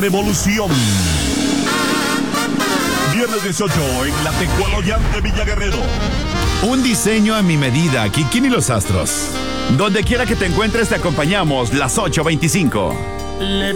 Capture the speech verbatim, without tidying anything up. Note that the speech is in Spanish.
Revolución. Viernes dieciocho en la Tecualoyán de Villa Guerrero. Un diseño a mi medida, Kikín y los astros. Donde quiera que te encuentres, te acompañamos las ocho veinticinco.